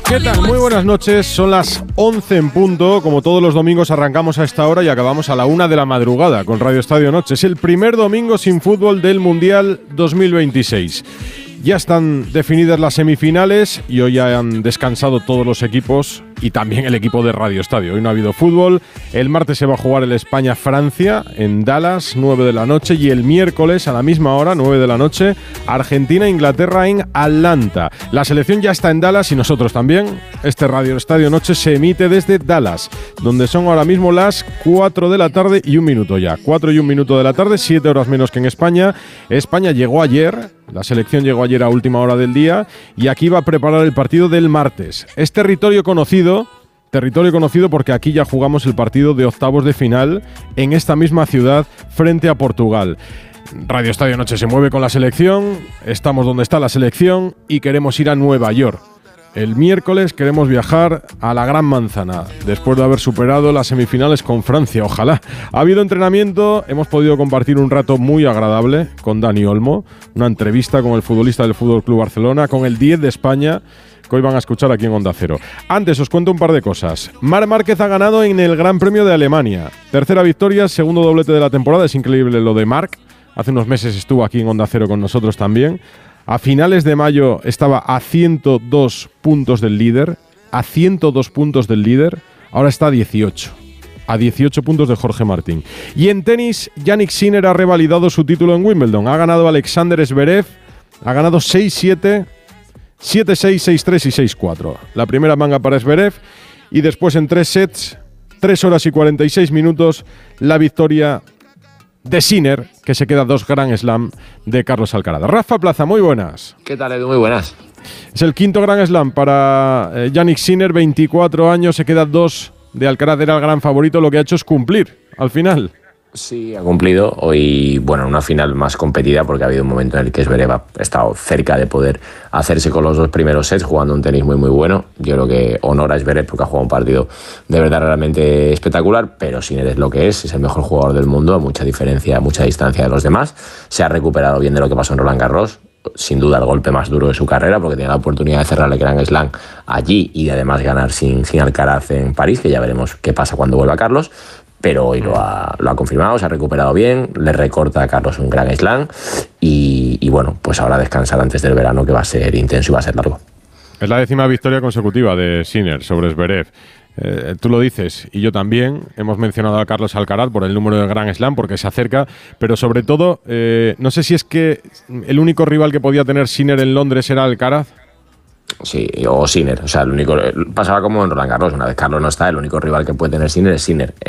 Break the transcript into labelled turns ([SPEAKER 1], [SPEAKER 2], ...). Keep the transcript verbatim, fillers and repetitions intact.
[SPEAKER 1] ¿Qué tal? Muy buenas noches, son las once en punto, como todos los domingos arrancamos a esta hora y acabamos a la una de la madrugada con Radio Estadio Noche. Es el primer domingo sin fútbol del Mundial dos mil veintiséis. Ya están definidas las semifinales y hoy ya han descansado todos los equipos y también el equipo de Radio Estadio. Hoy no ha habido fútbol. El martes se va a jugar el España-Francia en Dallas, nueve de la noche, y el miércoles a la misma hora, nueve de la noche, Argentina-Inglaterra en Atlanta. La selección ya está en Dallas y nosotros también. Este Radio Estadio Noche se emite desde Dallas, donde son ahora mismo las cuatro de la tarde y un minuto ya. cuatro y un minuto de la tarde, siete horas menos que en España. España llegó ayer, la selección llegó ayer a última hora del día y aquí va a preparar el partido del martes. Es territorio conocido, territorio conocido porque aquí ya jugamos el partido de octavos de final en esta misma ciudad frente a Portugal. Radio Estadio Noche se mueve con la selección, estamos donde está la selección y queremos ir a Nueva York. El miércoles queremos viajar a la Gran Manzana, después de haber superado las semifinales con Francia, ojalá. Ha habido entrenamiento, hemos podido compartir un rato muy agradable con Dani Olmo, una entrevista con el futbolista del Fútbol Club Barcelona, con el diez de España, que hoy van a escuchar aquí en Onda Cero. Antes os cuento un par de cosas. Marc Márquez ha ganado en el Gran Premio de Alemania. Tercera victoria, segundo doblete de la temporada, es increíble lo de Marc. Hace unos meses estuvo aquí en Onda Cero con nosotros también. A finales de mayo estaba a ciento dos puntos del líder, a ciento dos puntos del líder, ahora está a dieciocho, a dieciocho puntos de Jorge Martín. Y en tenis, Jannik Sinner ha revalidado su título en Wimbledon, ha ganado Alexander Zverev, ha ganado seis siete, siete seis, seis tres y seis cuatro. La primera manga para Zverev y después en tres sets, tres horas y cuarenta y seis minutos, la victoria de Sinner, que se queda dos Grand Slam de Carlos Alcaraz. Rafa Plaza, muy buenas.
[SPEAKER 2] ¿Qué tal, Edu? Muy buenas.
[SPEAKER 1] Es el quinto Grand Slam para eh, Jannik Sinner, veinticuatro años, se queda dos de Alcaraz, era el gran favorito, lo que ha hecho es cumplir al final.
[SPEAKER 2] Sí, ha cumplido. Hoy, bueno, una final más competida porque ha habido un momento en el que Zverev ha estado cerca de poder hacerse con los dos primeros sets, jugando un tenis muy muy bueno. Yo creo que honor a Zverev porque ha jugado un partido de verdad realmente espectacular, pero Sinner es lo que es, es el mejor jugador del mundo, a mucha diferencia, a mucha distancia de los demás. Se ha recuperado bien de lo que pasó en Roland Garros, sin duda el golpe más duro de su carrera, porque tiene la oportunidad de cerrar el Grand Slam allí y además ganar sin, sin Alcaraz en París, que ya veremos qué pasa cuando vuelva Carlos. Pero hoy lo ha, lo ha confirmado, se ha recuperado bien, le recorta a Carlos un Grand Slam y, y bueno, pues ahora descansar antes del verano, que va a ser intenso y va a ser largo.
[SPEAKER 1] Es la décima victoria consecutiva de Sinner sobre Zverev. Eh, tú lo dices y yo también. Hemos mencionado a Carlos Alcaraz por el número de Grand Slam porque se acerca, pero sobre todo, eh, no sé si es que el único rival que podía tener Sinner en Londres era Alcaraz.
[SPEAKER 2] Sí, o Sinner, o sea, el único pasaba como en Roland Garros, una vez Carlos no está, el único rival que puede tener Sinner es Sinner.